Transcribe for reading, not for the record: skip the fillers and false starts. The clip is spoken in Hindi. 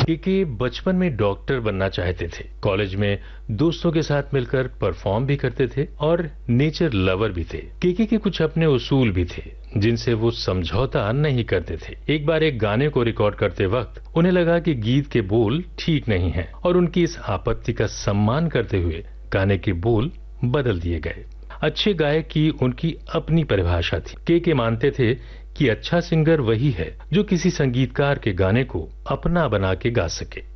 केके बचपन में डॉक्टर बनना चाहते थे। कॉलेज में दोस्तों के साथ मिलकर परफॉर्म भी करते थे और नेचर लवर भी थे। केके के कुछ अपने उसूल भी थे जिनसे वो समझौता नहीं करते थे। एक बार एक गाने को रिकॉर्ड करते वक्त उन्हें लगा कि गीत के बोल ठीक नहीं हैं और उनकी इस आपत्ति का सम्मान करते हुए गाने के बोल बदल दिए गए। अच्छे गायक की उनकी अपनी परिभाषा थी। केके मानते थे कि अच्छा सिंगर वही है जो किसी संगीतकार के गाने को अपना बना के गा सके।